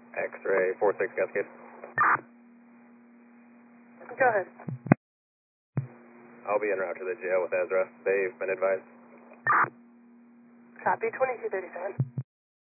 X-ray 46 Cascade. Go ahead. I'll be en route to the jail with Ezra. They've been advised. Copy, 2237.